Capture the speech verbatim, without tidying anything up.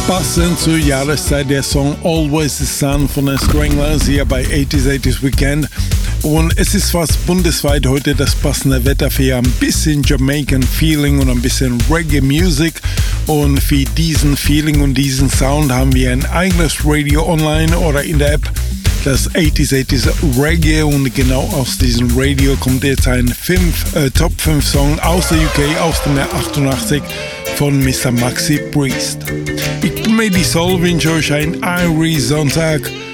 Passend zur Jahreszeit der Song Always the Sun von den Stranglers hier bei eighties eighties Weekend. Und es ist fast bundesweit heute das passende Wetter für ein bisschen Jamaican Feeling und ein bisschen Reggae Music. Und für diesen Feeling und diesen Sound haben wir ein eigenes Radio online oder in der App, das eighties eighties Reggae, und genau aus diesem Radio kommt jetzt ein fünf, äh, Top fünf Song aus der U K aus dem Jahr achtundachtzig von Mister Maxi Priest. Ich bin Medi Soul, wünsche euch einen Irie Sonntag